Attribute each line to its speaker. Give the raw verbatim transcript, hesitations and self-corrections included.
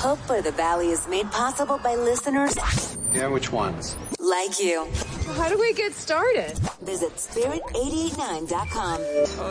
Speaker 1: Hope for the Valley is made possible by listeners
Speaker 2: Yeah, which ones?
Speaker 1: like you.
Speaker 3: How do we get started?
Speaker 1: Visit spirit eight eight nine dot com.